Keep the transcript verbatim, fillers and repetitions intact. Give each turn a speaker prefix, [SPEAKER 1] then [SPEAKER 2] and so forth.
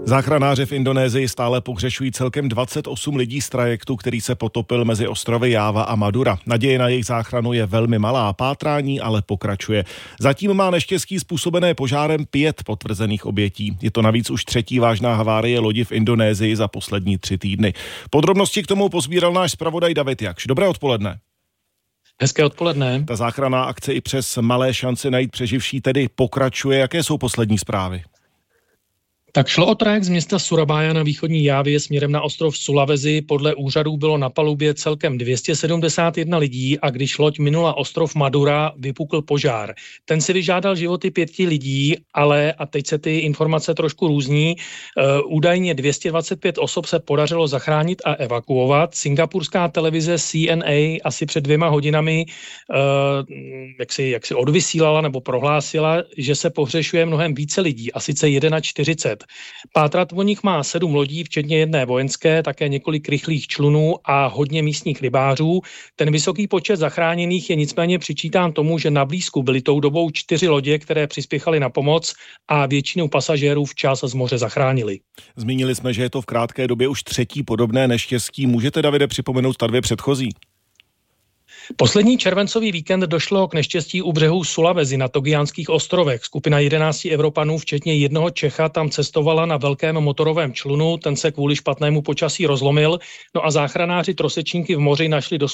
[SPEAKER 1] Záchranáři v Indonésii stále pohřešují celkem dvacet osm lidí z trajektu, který se potopil mezi ostrovy Jáva a Madura. Naděje na jejich záchranu je velmi malá, pátrání ale pokračuje. Zatím má neštěstí způsobené požárem pět potvrzených obětí. Je to navíc už třetí vážná havárie lodi v Indonésii za poslední tři týdny. Podrobnosti k tomu pozbíral náš zpravodaj David Jakš. Dobré odpoledne.
[SPEAKER 2] Hezké odpoledne.
[SPEAKER 1] Ta záchranná akce i přes malé šance najít přeživší tedy pokračuje. Jaké jsou poslední zprávy?
[SPEAKER 2] Tak šlo o trajekt z města Surabaya na východní Jávě směrem na ostrov Sulawesi. Podle úřadů bylo na palubě celkem dvě stě sedmdesát jedna lidí a když loď minula ostrov Madura, vypukl požár. Ten si vyžádal životy pěti lidí, ale, a teď se ty informace trošku různí, uh, údajně dvě stě dvacet pět osob se podařilo zachránit a evakuovat. Singapurská televize C N A asi před dvěma hodinami uh, jak si, jak si odvysílala nebo prohlásila, že se pohřešuje mnohem více lidí, a sice čtyřicet jedna. Pátrat o nich má sedm lodí, včetně jedné vojenské, také několik rychlých člunů a hodně místních rybářů. Ten vysoký počet zachráněných je nicméně přičítán tomu, že na blízku byly tou dobou čtyři lodě, které přispěchaly na pomoc a většinu pasažérů včas z moře zachránili.
[SPEAKER 1] Zmínili jsme, že je to v krátké době už třetí podobné neštěstí. Můžete, Davide, připomenout ta dvě předchozí?
[SPEAKER 2] Poslední červencový víkend došlo k neštěstí u břehu Sulawesi na Togiánských ostrovech. Skupina jedenácti Evropanů, včetně jednoho Čecha, tam cestovala na velkém motorovém člunu, ten se kvůli špatnému počasí rozlomil, no a záchranáři trosečníky v moři našli do